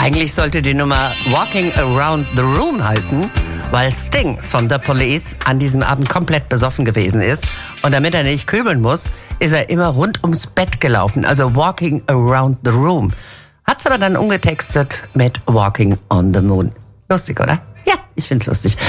Eigentlich sollte die Nummer Walking Around the Room heißen, weil Sting von The Police an diesem Abend komplett besoffen gewesen ist. Und damit er nicht kübeln muss, ist er immer rund ums Bett gelaufen. Also Walking Around the Room. Hat's aber dann umgetextet mit Walking on the Moon. Lustig, oder? Ja, ich find's lustig.